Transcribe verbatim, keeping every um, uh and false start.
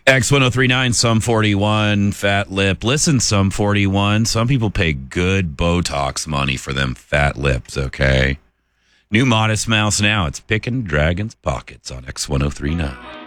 X ten thirty-nine, Sum forty-one, Fat Lip. Listen, Sum forty-one, some people pay good Botox money for them fat lips, okay? New Modest Mouse now. It's picking dragons' pockets on X ten thirty-nine.